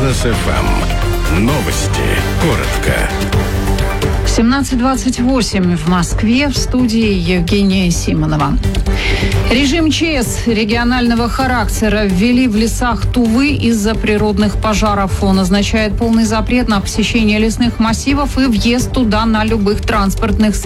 Бизнес FM. Новости. Коротко. 17:28 в Москве. В студии Евгения Симонова. Режим ЧС регионального характера ввели в лесах Тувы из-за природных пожаров. Он означает полный запрет на посещение лесных массивов и въезд туда на любых транспортных средствах